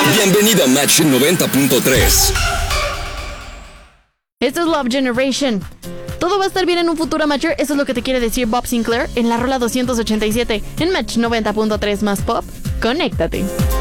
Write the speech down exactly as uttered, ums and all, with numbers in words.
Bienvenido a Match noventa punto tres. Esto es Love Generation. Todo va a estar bien en un futuro mature, eso es lo que te quiere decir Bob Sinclair en la rola doscientos ochenta y siete en Match noventa punto tres más pop. Conéctate.